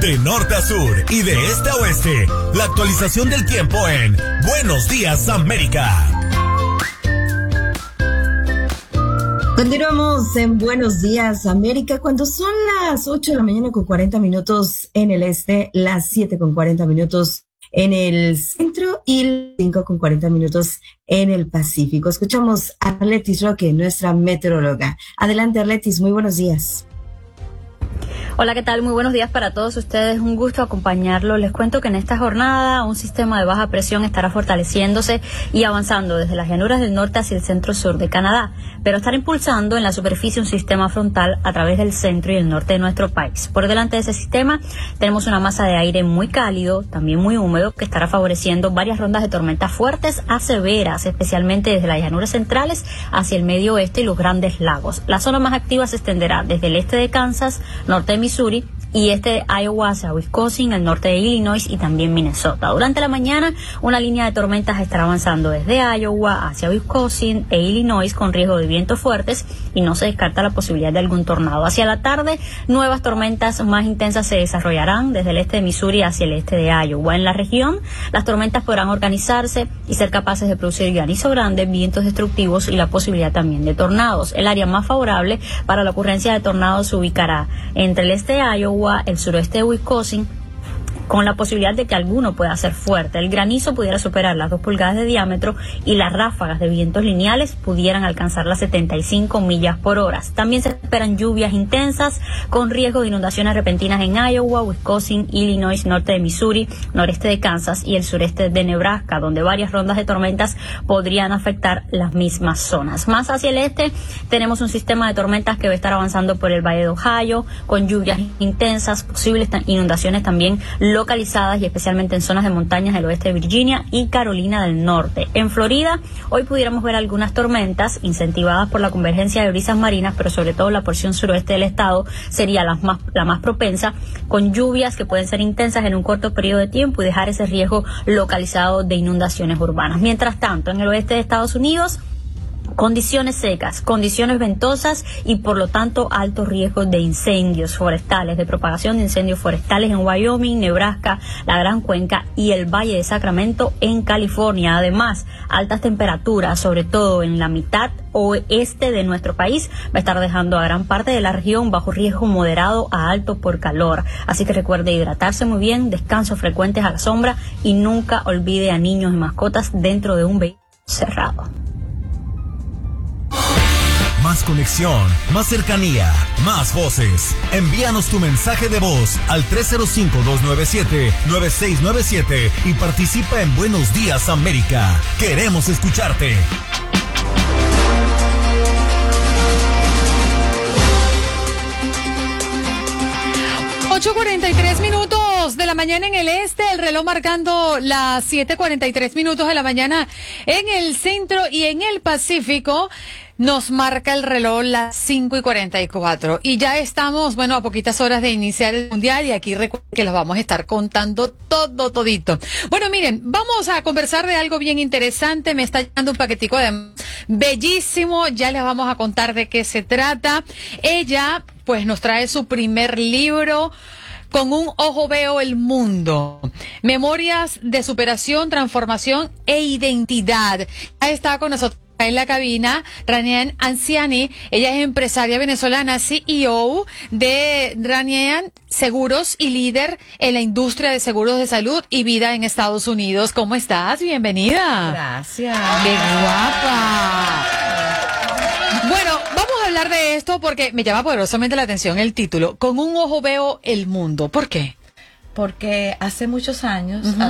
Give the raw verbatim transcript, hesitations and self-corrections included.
De norte a sur y de este a oeste, la actualización del tiempo en Buenos Días América. Continuamos en Buenos Días América cuando son las ocho de la mañana con cuarenta minutos en el este, las siete con cuarenta minutos en el centro y las cinco con cuarenta minutos en el Pacífico. Escuchamos a Arletis Roque, nuestra meteoróloga. Adelante, Arletis, muy buenos días. Hola, ¿qué tal? Muy buenos días para todos ustedes. Un gusto acompañarlo. Les cuento que en esta jornada un sistema de baja presión estará fortaleciéndose y avanzando desde las llanuras del norte hacia el centro-sur de Canadá, pero estará impulsando en la superficie un sistema frontal a través del centro y el norte de nuestro país. Por delante de ese sistema tenemos una masa de aire muy cálido, también muy húmedo, que estará favoreciendo varias rondas de tormentas fuertes a severas, especialmente desde las llanuras centrales hacia el medio oeste y los grandes lagos. La zona más activa se extenderá desde el este de Kansas, norte de Missouri y este de Iowa hacia Wisconsin, el norte de Illinois y también Minnesota. Durante la mañana, una línea de tormentas estará avanzando desde Iowa hacia Wisconsin e Illinois con riesgo de vientos fuertes y no se descarta la posibilidad de algún tornado. Hacia la tarde, nuevas tormentas más intensas se desarrollarán desde el este de Missouri hacia el este de Iowa. En la región, las tormentas podrán organizarse y ser capaces de producir granizo grande, vientos destructivos y la posibilidad también de tornados. El área más favorable para la ocurrencia de tornados se ubicará entre el este de Iowa, el suroeste de Wisconsin, con la posibilidad de que alguno pueda ser fuerte. El granizo pudiera superar las dos pulgadas de diámetro y las ráfagas de vientos lineales pudieran alcanzar las setenta y cinco millas por hora. También se esperan lluvias intensas con riesgo de inundaciones repentinas en Iowa, Wisconsin, Illinois, norte de Missouri, noreste de Kansas y el sureste de Nebraska, donde varias rondas de tormentas podrían afectar las mismas zonas. Más hacia el este tenemos un sistema de tormentas que va a estar avanzando por el Valle de Ohio con lluvias intensas, posibles inundaciones también localizadas y especialmente en zonas de montañas del oeste de Virginia y Carolina del Norte. En Florida, hoy pudiéramos ver algunas tormentas incentivadas por la convergencia de brisas marinas, pero sobre todo la porción suroeste del estado sería la más, la más propensa, con lluvias que pueden ser intensas en un corto periodo de tiempo y dejar ese riesgo localizado de inundaciones urbanas. Mientras tanto, en el oeste de Estados Unidos, condiciones secas, condiciones ventosas y por lo tanto alto riesgo de incendios forestales, de propagación de incendios forestales en Wyoming, Nebraska, la Gran Cuenca y el Valle de Sacramento en California. Además, altas temperaturas, sobre todo en la mitad oeste de nuestro país, va a estar dejando a gran parte de la región bajo riesgo moderado a alto por calor. Así que recuerde hidratarse muy bien, descansos frecuentes a la sombra y nunca olvide a niños y mascotas dentro de un vehículo cerrado. Más conexión, más cercanía, más voces. Envíanos tu mensaje de voz al tres cero cinco, dos nueve siete, nueve seis nueve siete y participa en Buenos Días América. Queremos escucharte. ocho cuarenta y tres minutos de la mañana en el este, el reloj marcando las siete cuarenta y tres minutos de la mañana en el centro y en el Pacífico. Nos marca el reloj las cinco y cuarenta y cuatro y ya estamos, bueno, a poquitas horas de iniciar el mundial y aquí recuerden que los vamos a estar contando todo, todito. Bueno, miren, vamos a conversar de algo bien interesante. Me está llegando un paquetico de bellísimo, ya les vamos a contar de qué se trata. Ella, pues, nos trae su primer libro. Con un ojo veo el mundo. Memorias de superación, transformación e identidad. Ya está con nosotros en la cabina Ranian Anciani. Ella es empresaria venezolana, C E O de Ranian Seguros y líder en la industria de seguros de salud y vida en Estados Unidos. ¿Cómo estás? Bienvenida. Gracias. ¡Qué guapa! Bueno, vamos a hablar de esto porque me llama poderosamente la atención el título. Con un ojo veo el mundo. ¿Por qué? Porque hace muchos años, Uh-huh.